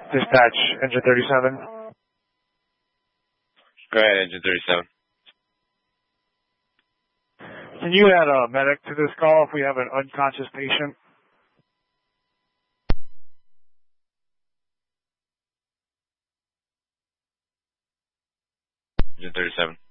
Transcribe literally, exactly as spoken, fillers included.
Dispatch, engine thirty-seven. Go ahead, engine thirty-seven. Can you add a medic to this call if we have an unconscious patient? Engine thirty-seven.